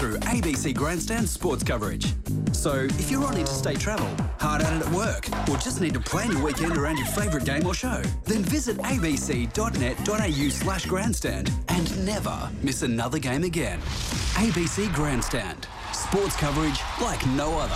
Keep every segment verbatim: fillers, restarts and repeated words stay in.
through A B C Grandstand sports coverage. So if you're on interstate travel, hard at it at work, or just need to plan your weekend around your favourite game or show, then visit abc.net.au slash grandstand and never miss another game again. A B C Grandstand. Sports coverage like no other.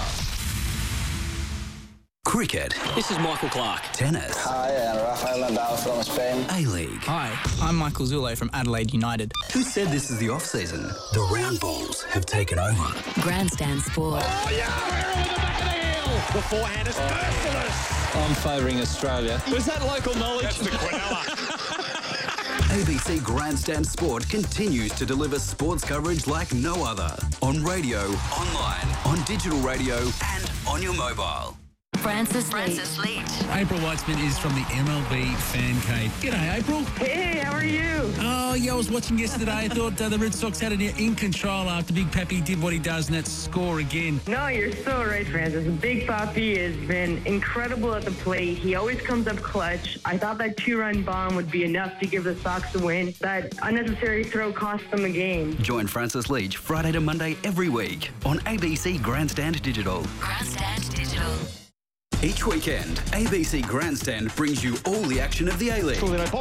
Cricket. This is Michael Clark. Tennis. Hi, I'm Rafael Nadal from Spain. A-League. Hi, I'm Michael Zullo from Adelaide United. Who said this is the off-season? The round balls have taken over. Grandstand Sport. Oh, yeah, we're over the back of the heel. The forehand is merciless. I'm favouring Australia. Was that local knowledge? That's the Quinella. A B C Grandstand Sport continues to deliver sports coverage like no other. On radio, online, on digital radio and on your mobile. Francis, Francis Leach. April Weitzman is from the M L B Fan Cave. G'day, April. Hey, how are you? Oh, yeah, I was watching yesterday. I thought uh, the Red Sox had it in control after Big Pappy did what he does, and that's score again. No, you're so right, Francis. Big Papi has been incredible at the plate. He always comes up clutch. I thought that two-run bomb would be enough to give the Sox a win. That unnecessary throw cost them the game. Join Francis Leach Friday to Monday every week on A B C Grandstand Digital. Grandstand Digital. Each weekend, A B C Grandstand brings you all the action of the A-League.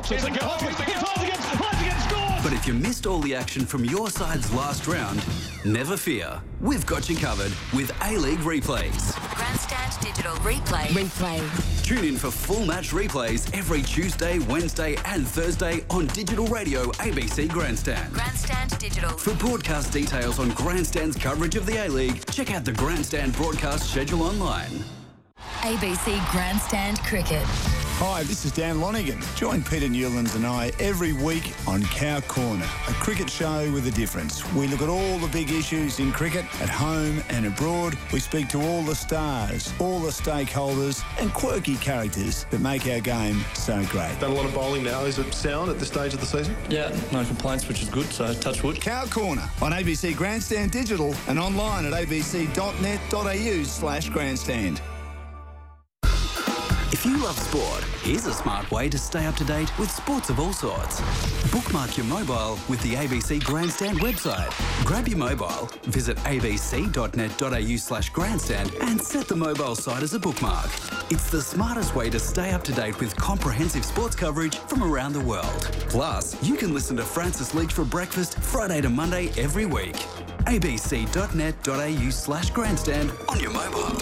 But if you missed all the action from your side's last round, never fear. We've got you covered with A-League replays. Grandstand Digital Replay. Replay. Tune in for full match replays every Tuesday, Wednesday and Thursday on digital radio A B C Grandstand. Grandstand Digital. For broadcast details on Grandstand's coverage of the A-League, check out the Grandstand broadcast schedule online. A B C Grandstand Cricket. Hi, this is Dan Lonigan. Join Peter Newlands and I every week on Cow Corner, a cricket show with a difference. We look at all the big issues in cricket, at home and abroad. We speak to all the stars, all the stakeholders and quirky characters that make our game so great. Done a lot of bowling now. Is it sound at this stage of the season? Yeah, no complaints, which is good, so touch wood. Cow Corner on A B C Grandstand Digital and online at abc.net.au slash grandstand. If you love sport, here's a smart way to stay up to date with sports of all sorts. Bookmark your mobile with the A B C Grandstand website. Grab your mobile, visit abc.net.au slash grandstand and set the mobile site as a bookmark. It's the smartest way to stay up to date with comprehensive sports coverage from around the world. Plus, you can listen to Francis Leach for breakfast Friday to Monday every week. abc.net.au slash grandstand on your mobile.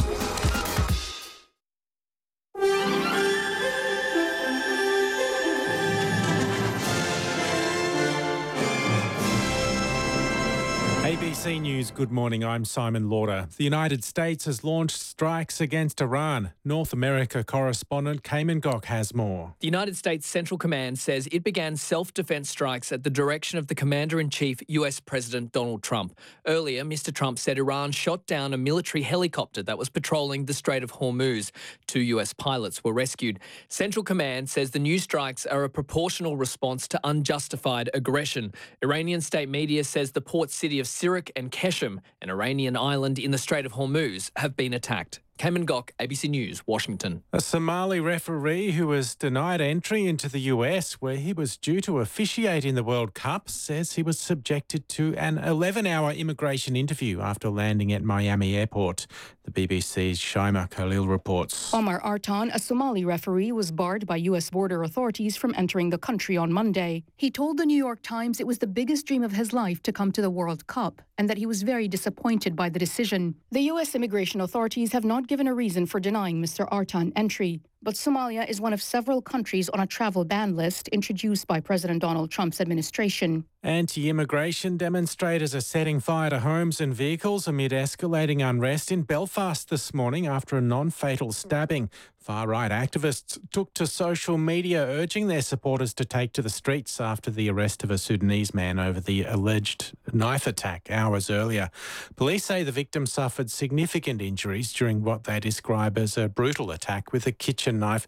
A B C News, good morning. I'm Simon Lauder. The United States has launched strikes against Iran. North America correspondent Cayman Gok has more. The United States Central Command says it began self-defense strikes at the direction of the Commander-in-Chief, U S President Donald Trump. Earlier, Mister Trump said Iran shot down a military helicopter that was patrolling the Strait of Hormuz. Two U S pilots were rescued. Central Command says the new strikes are a proportional response to unjustified aggression. Iranian state media says the port city of Sirak and Keshem, an Iranian island in the Strait of Hormuz, have been attacked. Cayman Gok, A B C News, Washington. A Somali referee who was denied entry into the U S, where he was due to officiate in the World Cup, says he was subjected to an eleven-hour immigration interview after landing at Miami Airport. The B B C's Shaima Khalil reports. Omar Artan, a Somali referee, was barred by U S border authorities from entering the country on Monday. He told the New York Times it was the biggest dream of his life to come to the World Cup and that he was very disappointed by the decision. The U S immigration authorities have not given a reason for denying Mister Artan entry. But Somalia is one of several countries on a travel ban list introduced by President Donald Trump's administration. Anti-immigration demonstrators are setting fire to homes and vehicles amid escalating unrest in Belfast this morning after a non-fatal stabbing. Far-right activists took to social media urging their supporters to take to the streets after the arrest of a Sudanese man over the alleged knife attack hours earlier. Police say the victim suffered significant injuries during what they describe as a brutal attack with a kitchen knife.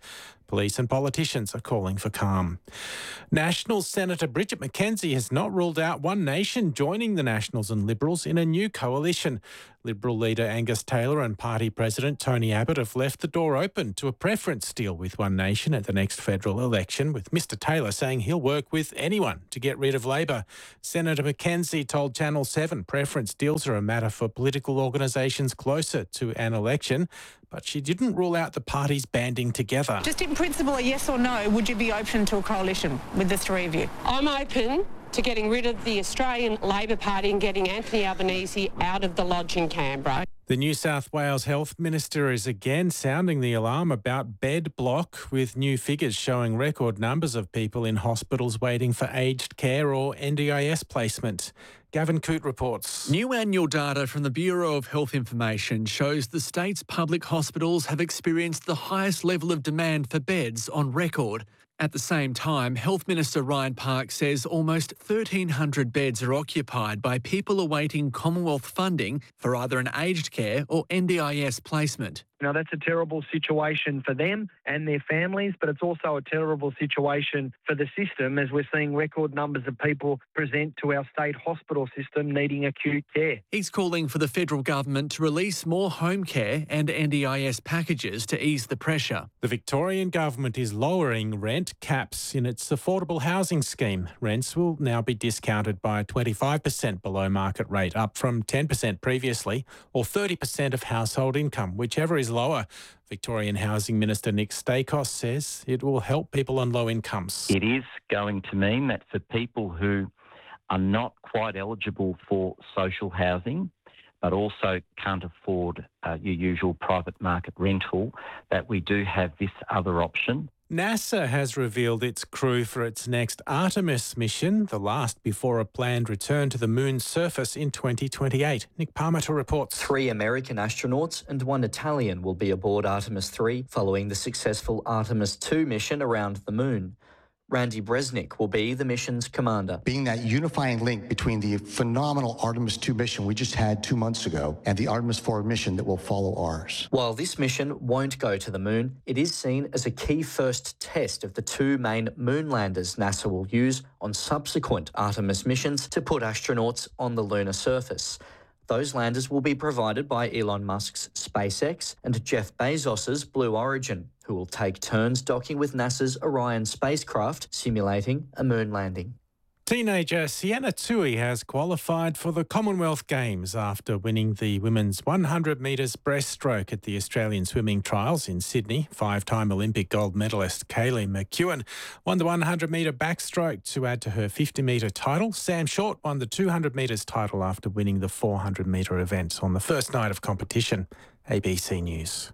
Police and politicians are calling for calm. National Senator Bridget McKenzie has not ruled out One Nation joining the Nationals and Liberals in a new coalition. Liberal leader Angus Taylor and party president Tony Abbott have left the door open to a preference deal with One Nation at the next federal election, with Mr Taylor saying he'll work with anyone to get rid of Labor. Senator McKenzie told Channel seven preference deals are a matter for political organisations closer to an election, but she didn't rule out the parties banding together. Just in principle, a yes or no, would you be open to a coalition with the three of you? I'm open to getting rid of the Australian Labor Party and getting Anthony Albanese out of the lodge in Canberra. The New South Wales Health Minister is again sounding the alarm about bed block, with new figures showing record numbers of people in hospitals waiting for aged care or N D I S placement. Gavin Coote reports. New annual data from the Bureau of Health Information shows the state's public hospitals have experienced the highest level of demand for beds on record. At the same time, Health Minister Ryan Park says almost thirteen hundred beds are occupied by people awaiting Commonwealth funding for either an aged care or N D I S placement. Now, that's a terrible situation for them and their families, but it's also a terrible situation for the system, as we're seeing record numbers of people present to our state hospital system needing acute care. He's calling for the federal government to release more home care and N D I S packages to ease the pressure. The Victorian government is lowering rent caps in its affordable housing scheme. Rents will now be discounted by twenty-five percent below market rate, up from ten percent previously, or thirty percent of household income, whichever is lower. Victorian Housing Minister Nick Stakos says it will help people on low incomes. It is going to mean that for people who are not quite eligible for social housing, but also can't afford uh, your usual private market rental, that we do have this other option. NASA has revealed its crew for its next Artemis mission, the last before a planned return to the moon's surface in twenty twenty-eight. Nick Parmenter reports. Three American astronauts and one Italian will be aboard Artemis three following the successful Artemis two mission around the moon. Randy Bresnik will be the mission's commander. Being that unifying link between the phenomenal Artemis two mission we just had two months ago and the Artemis four mission that will follow ours. While this mission won't go to the moon, it is seen as a key first test of the two main moon landers NASA will use on subsequent Artemis missions to put astronauts on the lunar surface. Those landers will be provided by Elon Musk's SpaceX and Jeff Bezos's Blue Origin, who will take turns docking with NASA's Orion spacecraft, simulating a moon landing. Teenager Sienna Tui has qualified for the Commonwealth Games after winning the women's one hundred metres breaststroke at the Australian Swimming Trials in Sydney. Five-time Olympic gold medalist Kaylee McEwen won the one hundred metre backstroke to add to her fifty metre title. Sam Short won the two hundred metres title after winning the four hundred metre event on the first night of competition. A B C News.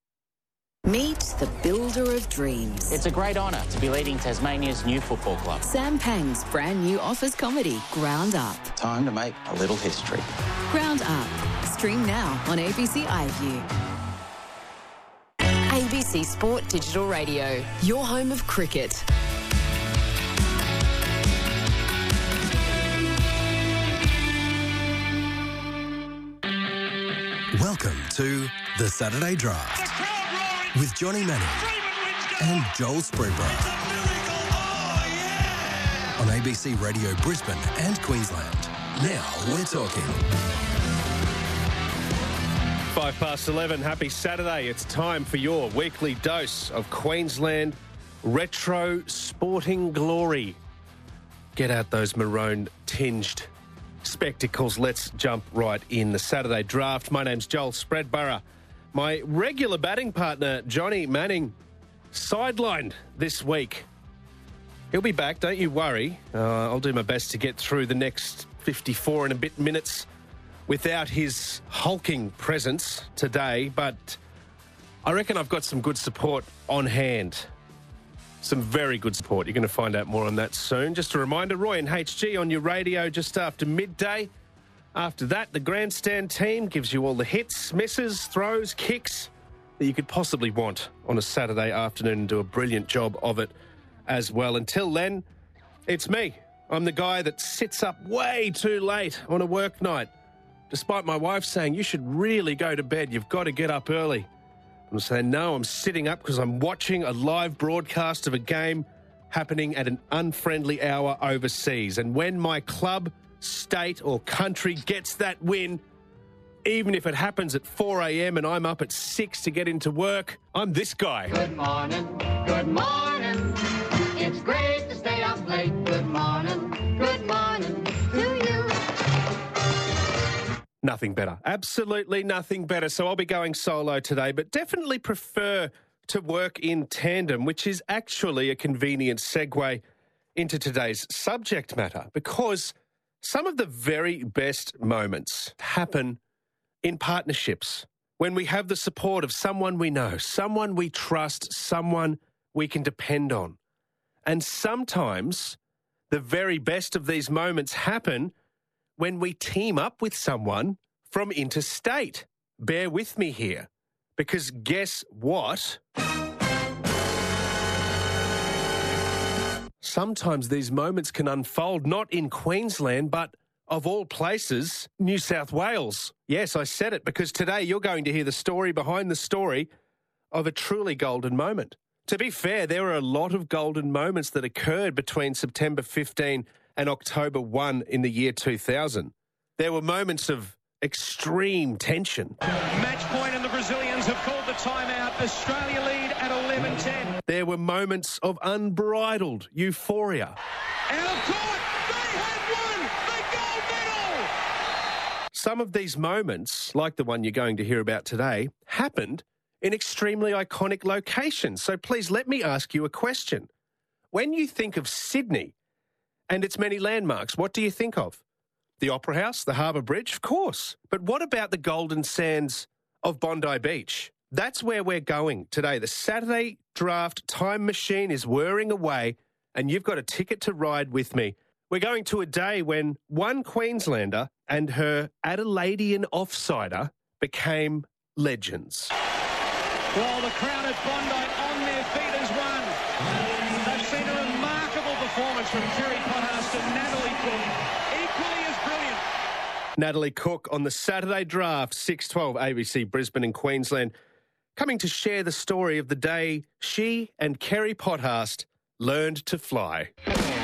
Meet the builder of dreams. It's a great honour to be leading Tasmania's new football club. Sam Pang's brand new office comedy, Ground Up. Time to make a little history. Ground Up. Stream now on A B C iView. A B C Sport Digital Radio, your home of cricket. Welcome to The Saturday Draft with Johnny Manning and Joel Spreadborough on A B C Radio Brisbane and Queensland. Now we're talking. Five past eleven. Happy Saturday. It's time for your weekly dose of Queensland retro sporting glory. Get out those maroon-tinged spectacles. Let's jump right in. The Saturday Draft. My name's Joel Spreadborough. My regular batting partner, Johnny Manning, sidelined this week. He'll be back, don't you worry. Uh, I'll do my best to get through the next fifty-four and a bit minutes without his hulking presence today, but I reckon I've got some good support on hand. Some very good support. You're going to find out more on that soon. Just a reminder, Roy and H G on your radio just after midday. After that, the grandstand team gives you all the hits, misses, throws, kicks that you could possibly want on a Saturday afternoon and do a brilliant job of it as well. Until then, it's me. I'm the guy that sits up way too late on a work night, despite my wife saying, you should really go to bed. You've got to get up early. I'm saying, no, I'm sitting up because I'm watching a live broadcast of a game happening at an unfriendly hour overseas. And when my club, state or country gets that win, even if it happens at four a.m. and I'm up at six to get into work, I'm this guy. Good morning, good morning. It's great to stay up late. Good morning, good morning to you. Nothing better. Absolutely nothing better. So I'll be going solo today, but definitely prefer to work in tandem, which is actually a convenient segue into today's subject matter, because some of the very best moments happen in partnerships, when we have the support of someone we know, someone we trust, someone we can depend on. And sometimes the very best of these moments happen when we team up with someone from interstate. Bear with me here, because guess what? Sometimes these moments can unfold not in Queensland, but of all places, New South Wales. Yes, I said it, because today you're going to hear the story behind the story of a truly golden moment. To be fair, there were a lot of golden moments that occurred between September fifteenth and October first in the year two thousand. There were moments of extreme tension. Match point, and the Brazilians have called the timeout. Australia lead at eleven ten. There were moments of unbridled euphoria. Out of court! They have won the gold medal! Some of these moments, like the one you're going to hear about today, happened in extremely iconic locations. So please let me ask you a question. When you think of Sydney and its many landmarks, what do you think of? The Opera House, the Harbour Bridge, of course. But what about the golden sands of Bondi Beach? That's where we're going today. The Saturday Draft time machine is whirring away, and you've got a ticket to ride with me. We're going to a day when one Queenslander and her Adelaidean offsider became legends. Well, the crowd at Bondi on their feet as one. They've seen a remarkable performance from Kerry Pothast and Natalie Cook. Equally as brilliant. Natalie Cook on the Saturday Draft, six twelve A B C Brisbane and Queensland, coming to share the story of the day she and Kerry Pothast learned to fly.